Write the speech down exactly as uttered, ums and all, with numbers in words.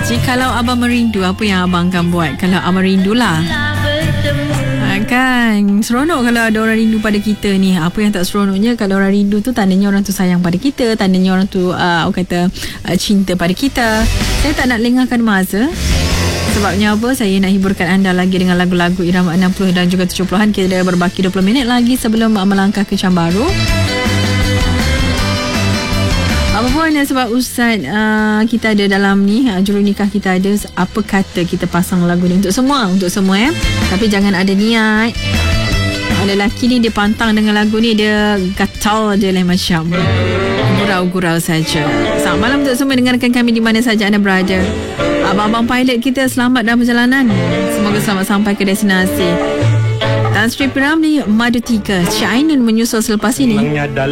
Jikalau abang merindu, apa yang abang akan buat? Kalau abang rindulah, kan seronok kalau ada orang rindu pada kita ni. Apa yang tak seronoknya kalau orang rindu tu, tandanya orang tu sayang pada kita, tandanya orang tu uh, orang kata uh, cinta pada kita. Saya tak nak lengahkan masa. Sebabnya apa? Saya nak hiburkan anda lagi dengan lagu-lagu irama enam puluh dan juga tujuh puluhan. Kita dah berbaki dua puluh minit lagi sebelum melangkah ke jam baru. Apa pun sebab Ustaz uh, kita ada dalam ni, uh, jurunikah kita ada, apa kata kita pasang lagu ni untuk semua, untuk semua eh. Tapi jangan ada niat. Ada lelaki ni dia pantang dengan lagu ni, dia gatal je lah macam gurau-gurau saja. Selamat malam untuk semua, dengarkan kami di mana saja anda berada. Abang-abang pilot kita selamat dalam perjalanan. Semoga selamat sampai ke destinasi. Tan Sri Piramli Madu tiga, Cik Ainun menyusul selepas ini.